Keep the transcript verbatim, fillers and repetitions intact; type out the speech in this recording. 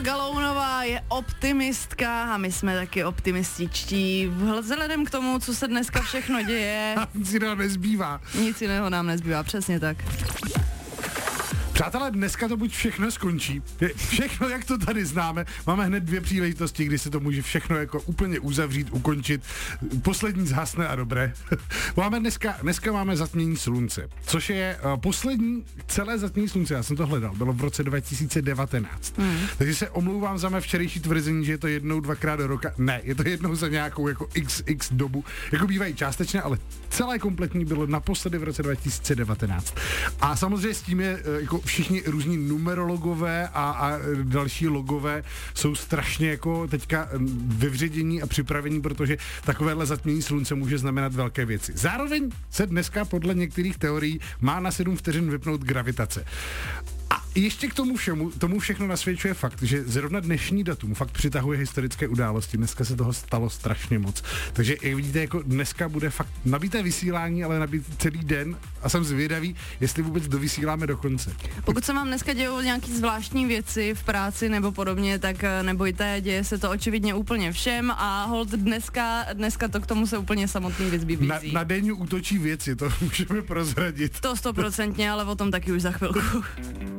Galounová je optimistka a my jsme taky optimističtí. Vzhledem k tomu, co se dneska všechno děje, nic jiného nezbývá. Nic jiného nám nezbývá, přesně tak. Přátelé, dneska to buď všechno skončí, všechno, jak to tady známe, máme hned dvě příležitosti, kdy se to může všechno jako úplně uzavřít, ukončit, poslední zhasne a dobré. máme dneska, dneska máme zatmění slunce, což je uh, poslední celé zatmění slunce, já jsem to hledal, bylo v roce dva tisíce devatenáct. Mm. Takže se omlouvám za mé včerejší tvrzení, že je to jednou, dvakrát do roka. Ne, je to jednou za nějakou jako x x dobu, jako bývají částečně, ale celé kompletní bylo naposledy v roce dva tisíce devatenáct. A samozřejmě s tím je uh, jako všichni různí numerologové a, a další logové jsou strašně jako teďka vyvředění a připravení, protože takovéhle zatmění slunce může znamenat velké věci. Zároveň se dneska podle některých teorií má na sedm vteřin vypnout gravitace. A ještě k tomu všemu, tomu všechno nasvědčuje fakt, že zrovna dnešní datum fakt přitahuje historické události. Dneska se toho stalo strašně moc. Takže jak vidíte, jako dneska bude fakt nabité vysílání, ale nabít celý den a jsem zvědavý, jestli vůbec dovysíláme do konce. Pokud se vám dneska dějou nějaký zvláštní věci v práci nebo podobně, tak nebojte, děje se to očividně úplně všem a hold dneska, dneska to k tomu se úplně samotný věc vybízí. Na, na denní útočí věci, to můžeme prozradit. To stoprocentně, ale o tom taky už za chvilku.